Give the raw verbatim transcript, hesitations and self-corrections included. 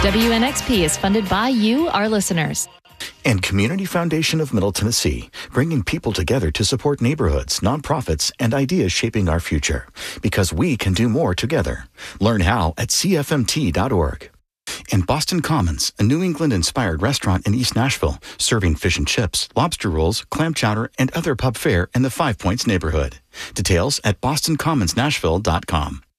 W N X P is funded by you, our listeners. And Community Foundation of Middle Tennessee, bringing people together to support neighborhoods, nonprofits, and ideas shaping our future. Because we can do more together. Learn how at C F M T dot org. And Boston Commons, a New England-inspired restaurant in East Nashville, serving fish and chips, lobster rolls, clam chowder, and other pub fare in the Five Points neighborhood. Details at boston commons nashville dot com.